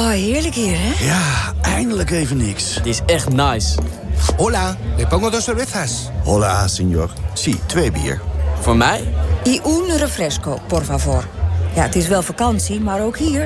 heerlijk hier, hè? Ja, eindelijk even niks. Het is echt nice. Hola, le pongo 2 cervezas. Hola, senor. Si, 2 bier. Voor mij? Y un refresco, por favor. Ja, het is wel vakantie, maar ook hier